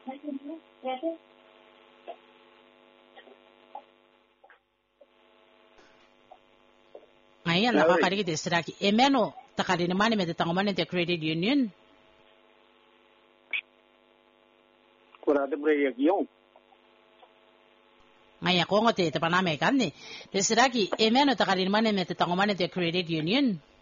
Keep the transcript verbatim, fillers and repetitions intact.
Ngayon, nakakarigit isiraki. E meno, takari naman may tatangman ng credit union. Kurado breyak yung. Ngayon, kung ote, tapaname kan ni. Isiraki, e meno, takari naman may tatangman ng credit union.